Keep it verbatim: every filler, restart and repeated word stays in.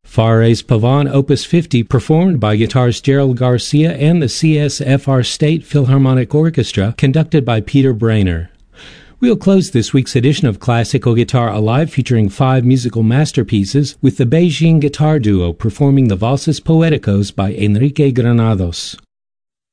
Fares Pavon, Opus fifty, performed by guitarist Gerald Garcia and the C S F R State Philharmonic Orchestra, conducted by Peter Brainer. We'll close this week's edition of Classical Guitar Alive featuring five musical masterpieces with the Beijing Guitar Duo performing the Valses Poeticos by Enrique Granados.